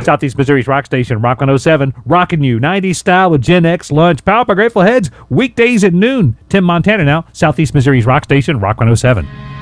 Southeast Missouri's Rock Station, Rock 107, rocking you 90s style with Gen X lunch. Powered by Grateful Heads, weekdays at noon. Tim Montana now, Southeast Missouri's Rock Station, Rock 107.